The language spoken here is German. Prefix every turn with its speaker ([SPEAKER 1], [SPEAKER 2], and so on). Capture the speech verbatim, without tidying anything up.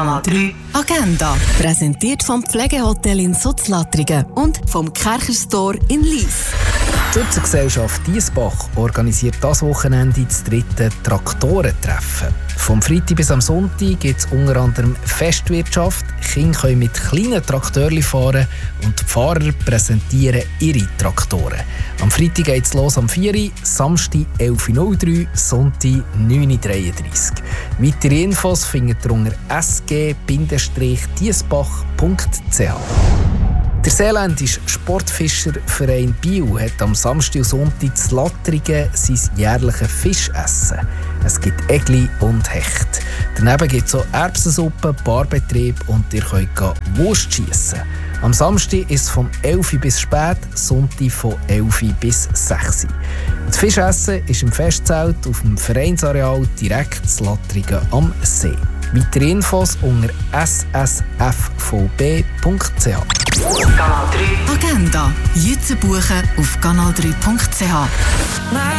[SPEAKER 1] Kanal drei Agenda.
[SPEAKER 2] Präsentiert vom Pflegehotel in Sutzlattringen und vom Kercher-Store in Lyss.
[SPEAKER 3] Die Schützengesellschaft Diesbach organisiert das Wochenende das dritte Traktorentreffen. Vom Freitag bis am Sonntag gibt es unter anderem Festwirtschaft. Kinder können mit kleinen Traktörchen fahren und die Fahrer präsentieren ihre Traktoren. Am Freitag geht es los am vier Uhr, Samstag elf Uhr null drei, Sonntag neun Uhr dreiunddreißig. Weitere Infos findet ihr unter s g diesbach punkt c h. Der seeländische Sportfischerverein Biel hat am Samstag und Sonntag in Lattringen sein jährliches Fischessen. Es gibt Egli und Hecht. Daneben gibt es auch Erbsensuppe, Barbetrieb und ihr könnt Wurst schiessen. Am Samstag ist es von elf Uhr bis spät, Sonntag von elf Uhr bis sechs Uhr. Das Fischessen ist im Festzelt auf dem Vereinsareal direkt in Lattringen am See. Weitere Infos unter s s f v b punkt c h.
[SPEAKER 1] Kanal drei
[SPEAKER 2] Agenda. Jetzt buchen auf kanal drei punkt c h.